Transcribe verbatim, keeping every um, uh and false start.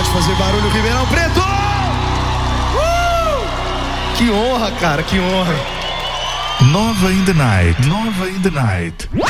Pode fazer barulho, Ribeirão Preto! Uh! Que honra, cara, que honra. Nova in the Night. Nova in the Night.